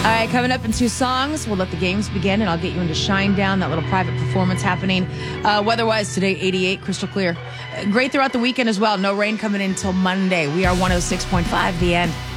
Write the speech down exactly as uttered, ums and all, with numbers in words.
All right, coming up in two songs, we'll let the games begin, and I'll get you into Shinedown, that little private performance happening. Uh, weather-wise, today, eighty-eight, crystal clear. Uh, great throughout the weekend as well. No rain coming in until Monday. We are one oh six point five, The End.